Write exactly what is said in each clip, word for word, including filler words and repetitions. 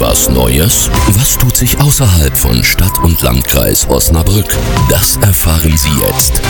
Was Neues? Was tut sich außerhalb von Stadt und Landkreis Osnabrück? Das erfahren Sie jetzt.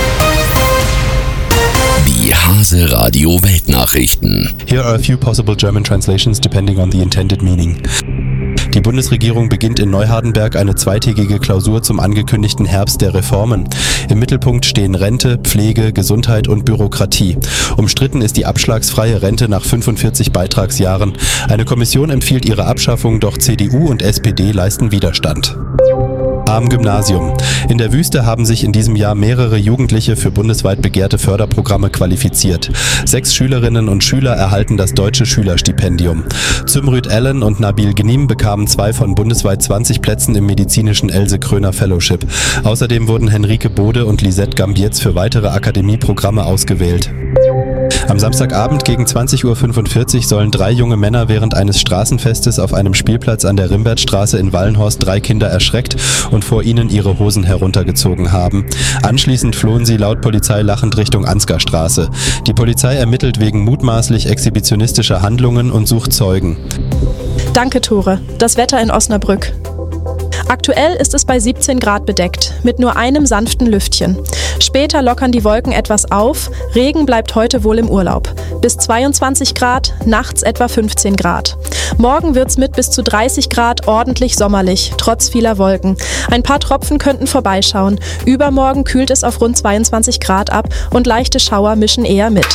Die Hase Radio Weltnachrichten. Here are a few possible German translations depending on the intended meaning. Die Bundesregierung beginnt in Neuhardenberg eine zweitägige Klausur zum angekündigten Herbst der Reformen. Im Mittelpunkt stehen Rente, Pflege, Gesundheit und Bürokratie. Umstritten ist die abschlagsfreie Rente nach fünfundvierzig Beitragsjahren. Eine Kommission empfiehlt ihre Abschaffung, doch C D U und S P D leisten Widerstand. Am Gymnasium. In der Wüste haben sich in diesem Jahr mehrere Jugendliche für bundesweit begehrte Förderprogramme qualifiziert. Sechs Schülerinnen und Schüler erhalten das Deutsche Schülerstipendium. Zümrüt Allen und Nabil Gnim bekamen zwei von bundesweit zwanzig Plätzen im medizinischen Else Kröner Fellowship. Außerdem wurden Henrike Bode und Lisette Gambietz für weitere Akademieprogramme ausgewählt. Am Samstagabend gegen zwanzig Uhr fünfundvierzig sollen drei junge Männer während eines Straßenfestes auf einem Spielplatz an der Rimbertstraße in Wallenhorst drei Kinder erschreckt und vor ihnen ihre Hosen heruntergezogen haben. Anschließend flohen sie laut Polizei lachend Richtung Ansgarstraße. Die Polizei ermittelt wegen mutmaßlich exhibitionistischer Handlungen und sucht Zeugen. Danke, Tore. Das Wetter in Osnabrück. Aktuell ist es bei siebzehn Grad bedeckt, mit nur einem sanften Lüftchen. Später lockern die Wolken etwas auf, Regen bleibt heute wohl im Urlaub. Bis zweiundzwanzig Grad, nachts etwa fünfzehn Grad. Morgen wird's mit bis zu dreißig Grad ordentlich sommerlich, trotz vieler Wolken. Ein paar Tropfen könnten vorbeischauen. Übermorgen kühlt es auf rund zweiundzwanzig Grad ab und leichte Schauer mischen eher mit.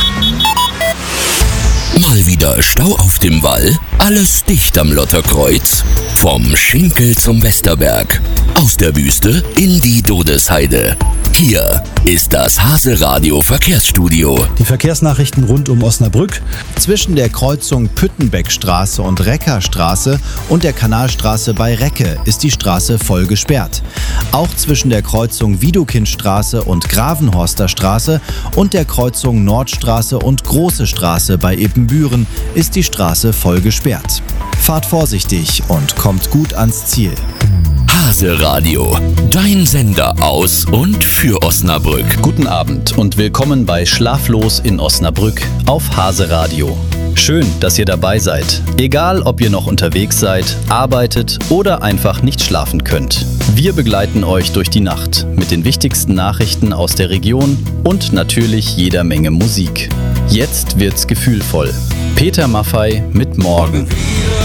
Mal wieder Stau auf dem Wall? Alles dicht am Lotterkreuz. Vom Schinkel zum Westerberg. Aus der Wüste in die Dodesheide. Hier ist das Hase Radio Verkehrsstudio. Die Verkehrsnachrichten rund um Osnabrück. Zwischen der Kreuzung Püttenbeckstraße und Reckerstraße und der Kanalstraße bei Recke ist die Straße voll gesperrt. Auch zwischen der Kreuzung Widukindstraße und Gravenhorster Straße und der Kreuzung Nordstraße und Große Straße bei Ippenbüren ist die Straße voll gesperrt. Fahrt vorsichtig und kommt gut ans Ziel. Hase Radio, dein Sender aus und für Osnabrück. Guten Abend und willkommen bei Schlaflos in Osnabrück auf Hase Radio. Schön, dass ihr dabei seid. Egal, ob ihr noch unterwegs seid, arbeitet oder einfach nicht schlafen könnt. Wir begleiten euch durch die Nacht mit den wichtigsten Nachrichten aus der Region und natürlich jeder Menge Musik. Jetzt wird's gefühlvoll. Peter Maffay mit Morgen.